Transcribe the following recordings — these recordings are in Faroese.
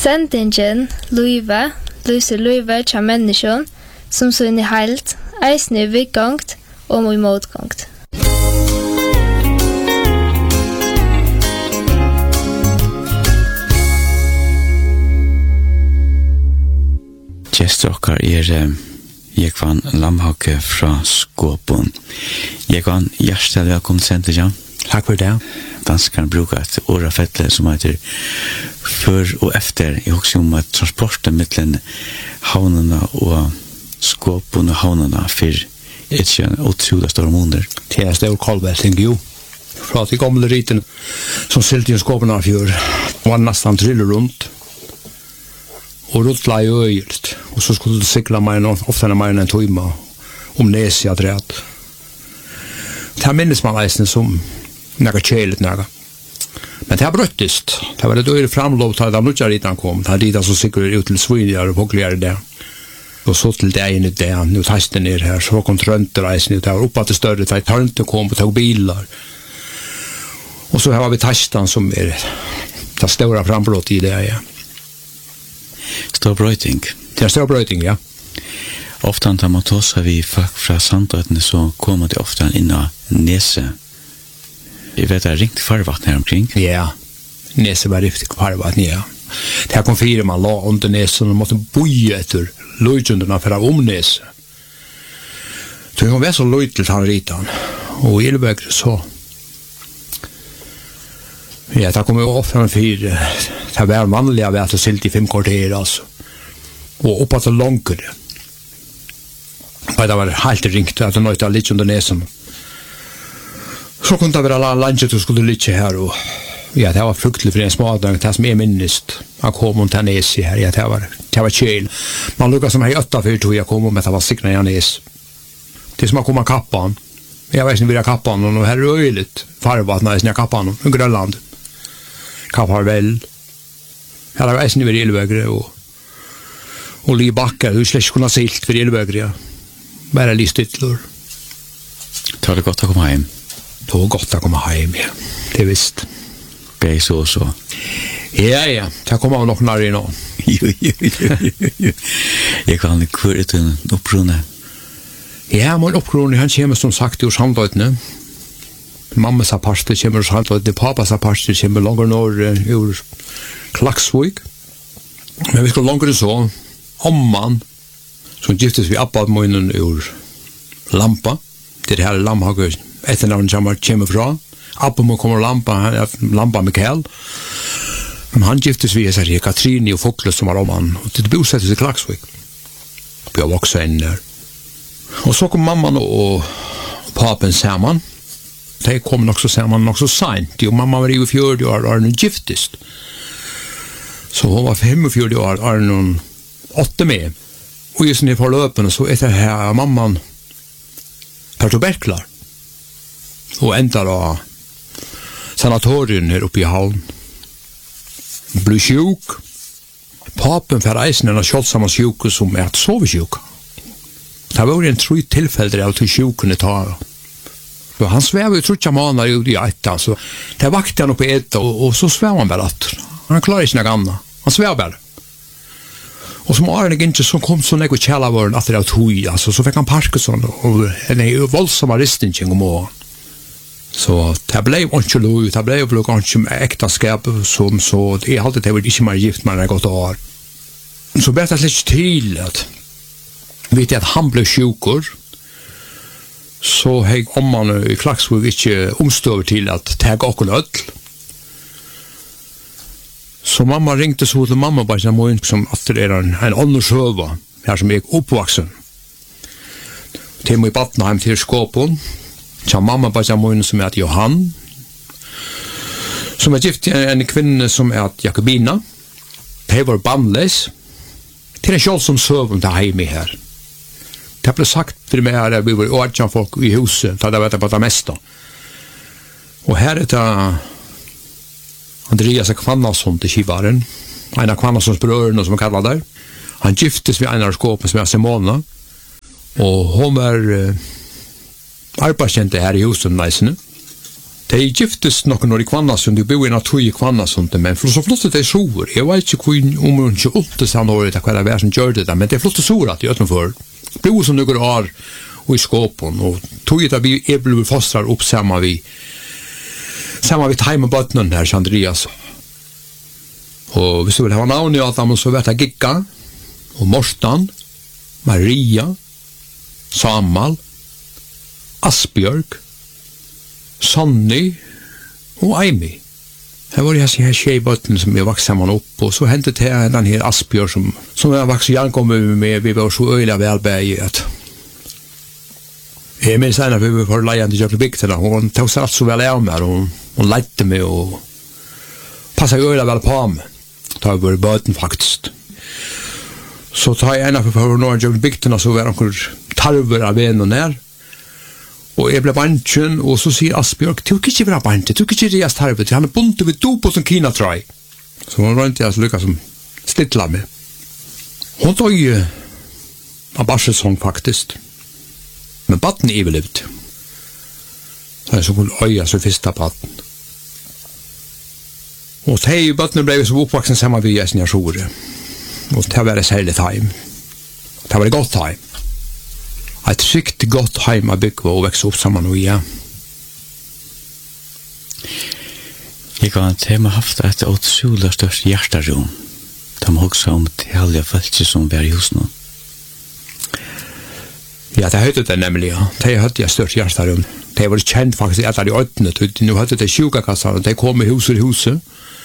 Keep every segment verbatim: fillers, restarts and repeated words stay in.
Sendingen Luiva, lyser Luiva til mennesken, som sånn i heilt, eisen i vidgangt og i motgangt. Gjesterokkar er Jekvan Lamhauke fra Skåpon. Jekvan, hjertelig velkommen til Sendingen. Takk for det. Danskerne bruker et åra fettle som heter før og efter. Jeg husker om at transporten mellom havnene og Skåpon og havnene for ikke en utrolig store måneder. Det er stor kolbelting, jo. Fra de gamle riten som silte i Skåpon av fjør var nesten triller rundt. Og ruttla i øyelt. Og så skulle du sikla meg noe, ofte mer enn en tøyma om nesia træt. Det her minnes man eisen som nega kjelet nega. Men det her brøttist. Det var et øyre framlov til da nutja ritan kom. Det her ritan som sikler ut til svinjar og pokligare det. Og så til det ene det, nu testen ned her, så kom trønter eisen ut. Det var oppa til større, det trønter kom og tog bilar. Og så her var vi testen som er det stora frambrott i det, ja. Stor brøyting. Det er stor brøyting, ja. Ofte når man tåser vi folk fra Sandøtene, så kommer de ofte inn av Nese. Jeg vet, det er ringt farvatten her omkring. Ja, Nese var riktig farvatten, ja. Det her kom fire man la under Nese, og måtte boie etter løgjunderne for å om Nese. Så hun var så løy til han ritan, og i Ylvøkere så. Ja, det kom jo ofte en fire. Det var vanlig av at det silt i fem kvarter, altså. Og oppa til langere. Det var helt ringt at det nøyte litt under nesen. Så kunne det være landet du skulle litt her, og ja, det var fruktelig for en smadang, det som er minnest. Han kom om til nesi her, ja, det var, det var kjel. Man lukket som hei åtta før tog jeg kom om at det var sikna i nes. Det som har kommet kappan. Jeg vet ikke vil jeg kappan, og her er øyligt farvat når jeg kappan, i Grønland. Kappar vel. Her er eisen i Ylvøkere, og og li bakkar, du slett kunne silt for Ylvøkere, ja. Bare li styttlor. Det var det godt å komme hjem? Det var godt å komme hjem, ja. Det er visst. Ble så og så? Ja, ja. Det kommer av nok nær i nå. Jo, jo, jo, jo, jo. Jeg kan ikke høre til en opprone. Ja, men opprone, han kommer som sagt ur Sandøytene. Mammas aparste kommer ur Sandøytene, papas aparste kommer langer nord ur Klaksvik. Men vi skal langer så, omman, som giftes vi abbadmøynen ur Lampa, det her Lamhager, etternavn som kommer fra. Abbadmøynen kommer Lampa, Lampa Mikael. Men han giftes vi her, Katrini og Fokle som var omman, og det bosettes i Klaksvik. Vi har vokset inn der. Og så kom mamman og papen sammen. De kom nok så sammen nok så sent. Jo, mamma var i fjørde år, og hun giftest. Så hun var femogfjorte år, og hun åtte med. Og just når forløpene, så etter her mamman per tuberklar. Og enda da sanatorien her oppe i Havn. Ble sjuk. Papen for eisen er kjølsamme sjuke som er et sovesjuk. Det var en tru tilfeller av til sjukene tar. Så han svev jo trutja måneder ut i ett, altså. Det vakte han opp i ett, og, og så svev han bare at. Han klarer ikke noe annet. Han svev bare. Og som Arne ikke så kom så nek og kjellavåren at det var tog, altså. Så fikk han Parkinson, og en voldsomme risting om åren. Så det ble jo ikke lov, det ble jo ikke ektaskap, som så, det er alltid det var ikke mer gift, men det er godt år. Så ble det litt til at vet jeg at han ble sjukur, så hei omman i Klaksvik ikke omstøver til at teg okkur ødel. Så mamma ringte så til mamma bare som hun som at det er en, en annen søva her som er oppvaksen. Til meg i Batnheim til Skåpon, så mamma bare som hun som er Johan, som er gift til en kvinne som er Jakobina. De var bandles. Til en kjøl som søvn til heim i her. Det ble sagt for meg her at vi var årtjan folk i huset, da det var på det meste. Og her er det Andreas Kvannason til Kivaren, en av Kvannasons brødrene som er kallet der. Han giftes ved en av skåpen som er Simona, og hun var uh, arbeidskjente her i huset, neisene. De giftes nok når i Kvannasund, de bor i natur i Kvannasund, men så flottet de sår. Jeg vet ikke hvor om hun ikke åtte sann året hva det var som gjør det, men det flottet sår at de utenfor. Bor som noen år og i skåpen, og tog det vi er blevet fostret opp sammen vi sammen vi time og bøttene her, Andreas. Og hvis du vil ha navn i alt dem, så vet jeg Gikka, og Morsten, Maria, Samal, Asbjørg, Sonny og Amy. Her var det her tjejbøtten som jeg vokste sammen opp, og så hentet jeg den her Asbjørg som, som jeg vokste gjenkommet med, vi var så øyelig velbæg at jeg minns en av vi var leiende i Jøklebygtene, hun tog seg så vel av meg, og hun leite meg og passet øyelig vel på meg. Da var det bøten faktisk. Så tar jeg en av vi var noen i Jøklebygtene, så var det tarver av en og nær, og jeg ble bantjen, og så sier Asbjørg, du kan ikke være bantjen, du kan ikke reas tarvet, han er bundet ved do på som kina trøy. Så hun rønte jeg så lykka som stittla med. Hun tog jo av barsesong faktisk, men batten er overlevd. Så jeg så hun øya som første batten. Og de battene ble så oppvaksen sammen vi i sin jærsore, og det var det særlig heim. Det var det godt heim. Et riktig godt heim av bygge og vekse opp sammen og igjen. Jeg kan tema haft et utrolig størst hjerterom. De har også om det hele følelse som var i hos nå. Ja, det høyde det nemlig, ja. Det høyde jeg størst hjerterom. Det var kjent faktisk etter de øyne. Nå høyde det sjukakassene, de kom i huset i huset.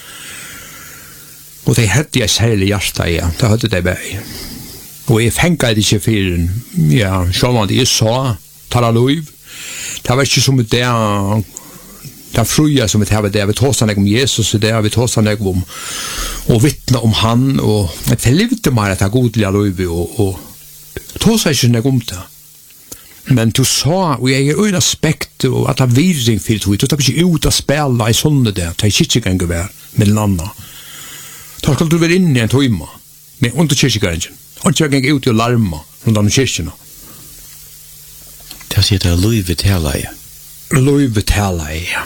Og det høyde jeg særlig hjertet igjen. Det høyde det bare. Og jeg fenget ikke for, ja, sånn at jeg sa, tala lov. Det var ikke som det, det fruja som det var det, vi tås han om Jesus, det vi tås han om, og vittne om han, og det levde meg at det godlige lov, og, og tås han ikke om det. Men du sa, og jeg er øyne aspekt, og at det er viring for det, du tar ikke ut å spille i sånne det, det er ikke ikke en gevær, med en annen. Da skal du være inne i en tøyma, med under kyrkjegrengen. Og jeg gikk ut og larma rundt om kyrkjene. Det sier det er Louis Vitalia. Louis Vitalia.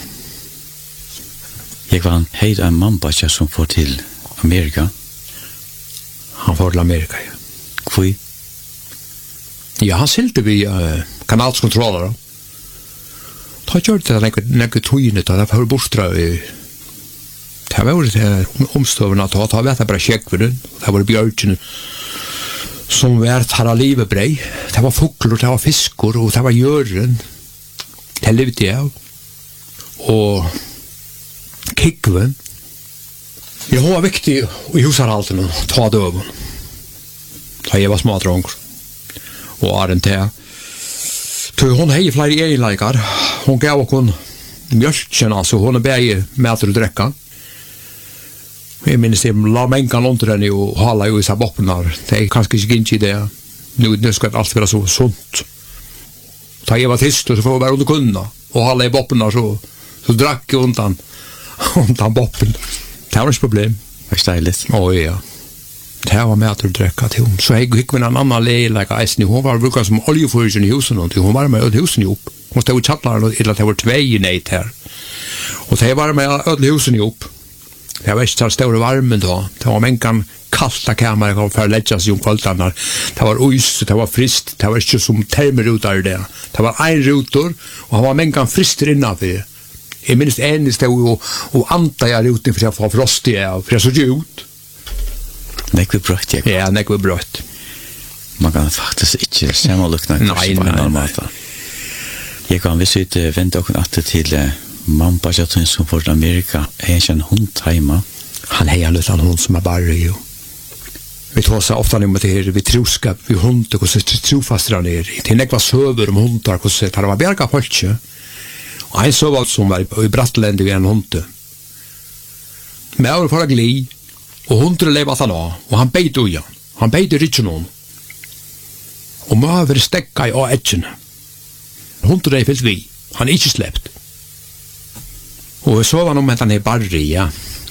Jeg var en heid en mannbakja som får til Amerika. Han får til Amerika, ja. Hvor? Ja, han silte vi uh, kanalskontroller. Da gjør det at nekke tøyene, da det var bortstra i det var det omstøvende, da var det bare kjekkveren, det var bjørkene, som var tar av livet brei. Det var fugler, det var fiskor, og det var gjøren. Det levde jeg av. Og kikven. Jeg var viktig i husarhalten å ta døven. Da jeg var smadronger. Og Arjen til. Hun hei flere egenleikar. Hun gav okkur mjölkjen, altså. Hun er begge med å drekka. Jeg minnes jeg la mengan under henne og hala jo i seg boppnar. Det er kanskje ikke ikke det. Nå, nå skal alt være så sunt. Da jeg var tyst, så får jeg bare under kunna. Og hala i boppnar, så, så drakk jeg undan, undan boppen. Det var ikke problem. Det var steilig. Å ja. Det var med at du drekka til henne. Så jeg gikk med en annan leilig eisen. Hun var brukt som oljefyrirsen i husen. Hun var med øde husen i opp. Hun stod i tjattlaren, eller det var tvei i neit her. Og det var med øde husen i opp. Det var ikke så stor varmen da. Det var mengan kalta kamer for å legge seg om kvöldarna. Det var ois, det var frist. Det var ikke som termerutar det. Det var ein rutor, og han var mengan frister innanfyr. Jeg minns enig stod og, og anta jeg ruten for å få frost i, for jeg så ikke ut. Nekve brøtt, jeg. Ja, nekve brøtt. Man kan faktisk ikke se meg lukna på en annen måte. Jeg kan visst ut vente okkur atter til mamma Jatun som får til Amerika. Jeg er ikke en hund heima. Han heier litt av hund som er bare jo. Vi tar seg ofte om det her, vi troskap, vi hunder, hvordan det trofast er nere. Det er nekva søver om hundar, hvordan det var berga folkje. Og en søver som var i Brattlende ved en hunde. Men jeg var for gli, og hundre lev at han av, og han beit uja. Han beit i ritsjen hon. Og møver stekka i av etjene. Hundre er fyllt vi, han er ikke slept. Og jeg så han om at han er barri, ja.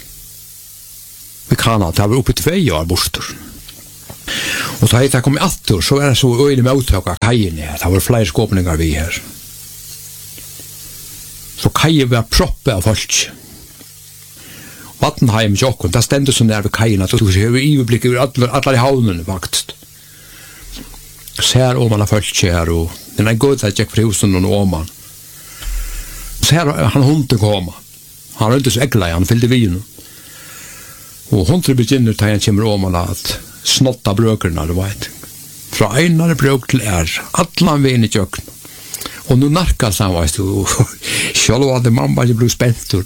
Vi kan at det var oppe tvei år borster. Og da jeg kom i atter, så var det så øyne med uttøk av kajen her. Det var flere skåpninger vi her. Så kajen var proppe av folk. Vattenheim i åkken, det stendte så nær ved kajen at du har iveblikk over alle i havnen faktisk. Så her om han har folk her, og den er god at jeg gikk fra husen og om han. Så her han hunden kom. Han rønte så egla, han fyllde vin. Og hunden begynner til han kommer om han at snotta brøkerne, du vet. Fra einare brøk til er, allan vin i kjøkken. Og nu narkas han, veist du, sjálv hadde mamma ikke blivit spentur.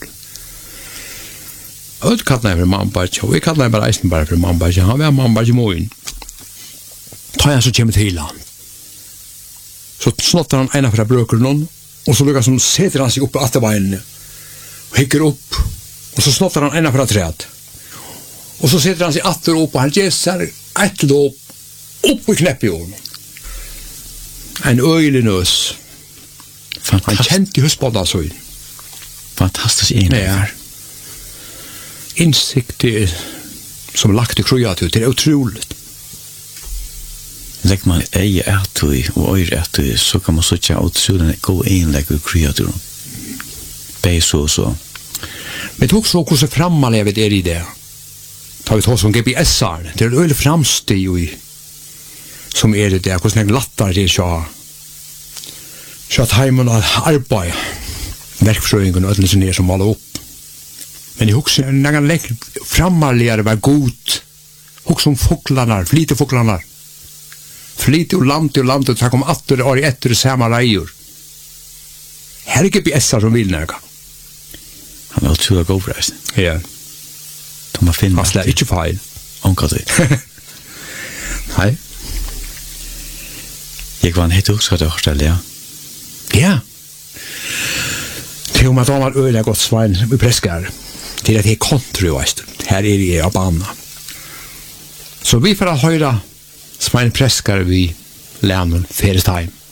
Öll kallar jeg for mamma ikke, og jeg kallar jeg bare eisen bare for mamma ikke, han var mamma ikke moin. Ta han så kommer til han. Så snottar han ena fra brøkeren, og så lukkar han setter han seg opp i atterveinene, og hikker opp, og så snottar han ena fra træd. Og så setter han seg atter opp, og han gjesser etter det opp, opp i knepp i åren. En øylig nøs. Han kjente husbåda så inn. Fantastisk enig. Ja. Innsikt er som lagt i kreativt, det er utroligt. Legg man eie etui og øyre etui, så kan man søtja ut sudan gå einlegg i kreativt. Bei så og så. Men tog så hvordan framalevet er i det. Ta vi tog som G P S-ar, det er øylig framstig i som er i det, hvordan jeg lattar det så så at heimen av arbeid verkfrøyngen og ødelen ned som maler opp. Men jeg husker når jeg legger framalegere var god husker om foklarna, flite foklarna flite og lande og lande og takk om atter år etter samme reier. Her er G P S-ar som vil nærga. Han er utrolig god for reisen. Ja. De har finnet han slår ikke feil. Omkalt det. Nei. Jeg var en hit også, det var ja. Ja. Til om at han var øyelig godt svein i preskar. Til at det er kontru, veist. Her er jeg av bana. Så vi får høre svein preskar vi lænen Ferestein.